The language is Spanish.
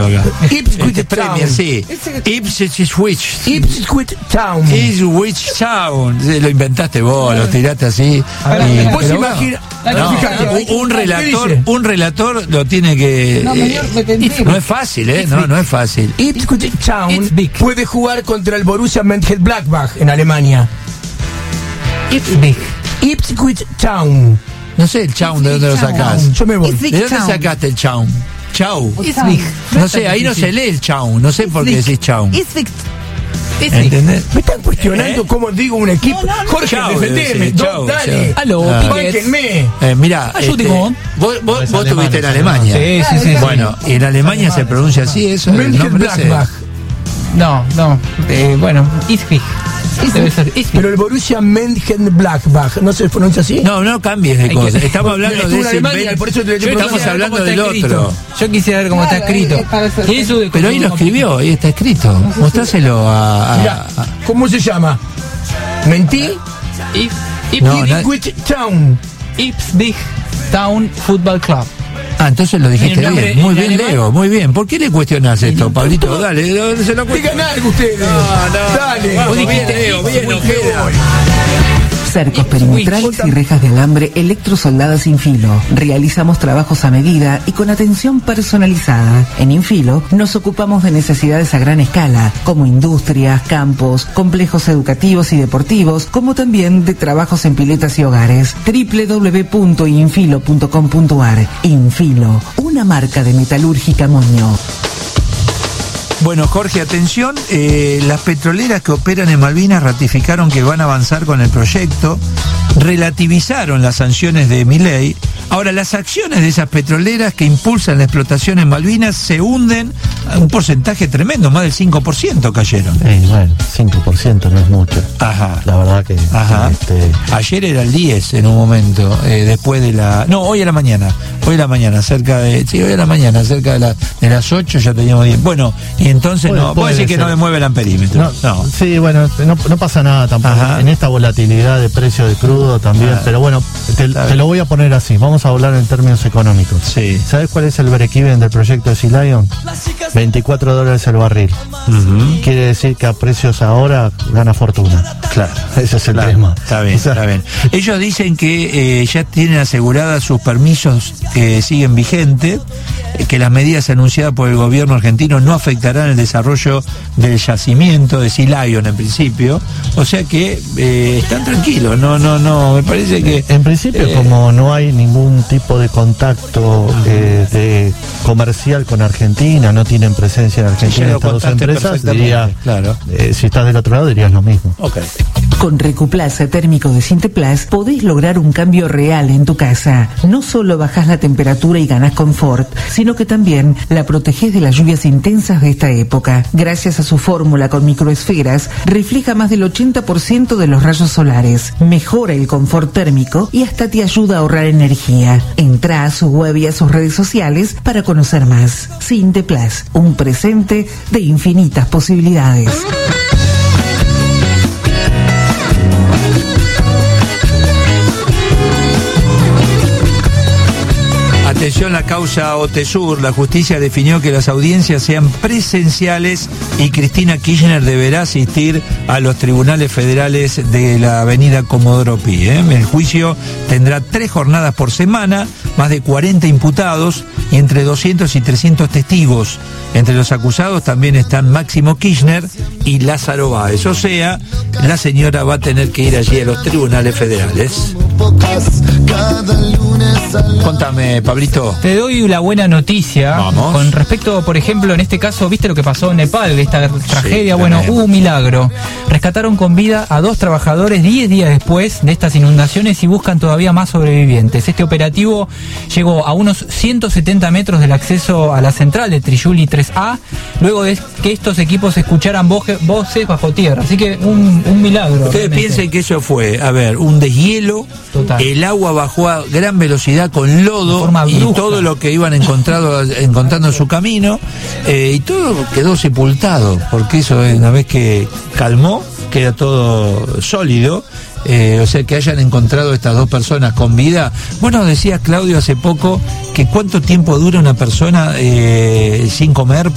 acá. Ipswich Premier, Town. sí. Ipswich. Ipswich Town. Ipswich Town. Lo inventaste vos, lo tiraste así. Vos imaginas. No, Fíjate, un relator lo tiene que. No es fácil, no es fácil. Ipswich Town puede jugar contra el Borussia Mönchengladbach en Alemania. Ipswich Town. No sé el Chaun de dónde lo sacás. Yo me voy. ¿De dónde sacaste el Chaun? Chau. No sé, ahí no se lee el Chaun. No sé por qué decís Chaun. ¿Entendés? Me están cuestionando cómo digo un equipo. Jorge, Chau, defendeme. chau, Dale. Aló, Bánquenme. Mirá, vos estuviste en Alemania. Sí. Bueno, y en Alemania se pronuncia así eso. El nombre ese. Mönchengladbach. No. Bueno, Ipswich. Debe ser Ipswich. Pero el Borussia Mönchengladbach, ¿no se pronuncia así? No cambies de cosa. Estamos hablando Estuvo de en ese Alemania, invento. por eso te lo Estamos hablando del otro. Yo quisiera ver cómo está escrito. Pero ahí lo escribió, ahí está escrito. Mostráselo Mirá, ¿cómo se llama? ¿Mentí? Ipswich Town. Ipswich Town Football Club. Entonces lo dijiste nombre bien. Muy en bien, alemán. Leo, muy bien. ¿Por qué le cuestionás esto, Pablito? Dale, se lo Digan algo ustedes. Dale. Vos dijiste, Leo, bien, Ojeda. Cercos perimetrales y rejas de alambre electrosoldadas sin filo. Realizamos trabajos a medida y con atención personalizada. En Infilo nos ocupamos de necesidades a gran escala, como industrias, campos, complejos educativos y deportivos, como también de trabajos en piletas y hogares. www.infilo.com.ar. Infilo, una marca de metalúrgica Moño. Bueno, Jorge, atención, las petroleras que operan en Malvinas ratificaron que van a avanzar con el proyecto, relativizaron las sanciones de Milei. Ahora, las acciones de esas petroleras que impulsan la explotación en Malvinas se hunden a un porcentaje tremendo, más del 5% cayeron. Bueno, 5% no es mucho. Ajá. La verdad que... Ayer era el 10 en un momento, después de la... No, hoy a la mañana, cerca de las 8 ya teníamos 10. Bueno, y entonces puedo decir que no me mueve el amperímetro. No. Sí, bueno, no pasa nada tampoco. Ajá. En esta volatilidad de precio de crudo también, pero bueno, te lo voy a poner así. Vamos a hablar en términos económicos. Sí. ¿Sabes cuál es el break-even del proyecto de Sea Lion? $24 el barril. Quiere decir que a precios ahora gana fortuna. Claro, ese es el tema. Está bien. Ellos dicen que ya tienen aseguradas sus permisos que siguen vigentes, que las medidas anunciadas por el gobierno argentino no afectarán el desarrollo del yacimiento de Sea Lion en principio, o sea que están tranquilos, no, me parece que... En principio, como no hay ningún tipo de contacto de comercial con Argentina, no tienen presencia en Argentina estas dos empresas, diría, claro. Si estás del otro lado dirías lo mismo. Okay. Con Recuplaza térmico de Sinteplas podés lograr un cambio real en tu casa. No solo bajás la temperatura y ganás confort, sino que también la protegés de las lluvias intensas de esta época. Gracias a su fórmula con microesferas, refleja más del 80% de los rayos solares, mejora el confort térmico y hasta te ayuda a ahorrar energía. Entrá a su web y a sus redes sociales para conocer más. Sinteplas, un presente de infinitas posibilidades. Atención, la causa Otesur. La justicia definió que las audiencias sean presenciales y Cristina Kirchner deberá asistir a los tribunales federales de la avenida Comodoro Pi. El juicio tendrá 3 jornadas por semana, más de 40 imputados y entre 200 y 300 testigos. Entre los acusados también están Máximo Kirchner y Lázaro Báez. O sea, la señora va a tener que ir allí a los tribunales federales. Contame, Pablito. Te doy la buena noticia. Vamos. Con respecto, por ejemplo, en este caso, ¿viste lo que pasó en Nepal? Esta tragedia. Sí, bueno, hubo un milagro. Rescataron con vida a 2 trabajadores 10 días después de estas inundaciones y buscan todavía más sobrevivientes. Este operativo llegó a unos 170 metros del acceso a la central de Triyuli 3A, luego de que estos equipos escucharan voces bajo tierra. Así que un milagro. Ustedes piensen que eso fue, un deshielo. Total. El agua bajó a gran velocidad con lodo y todo lo que iban encontrando en su camino, y todo quedó sepultado, porque eso una vez que calmó, queda todo sólido. O sea, que hayan encontrado estas 2 personas con vida. Bueno, decía Claudio hace poco que cuánto tiempo dura una persona sin comer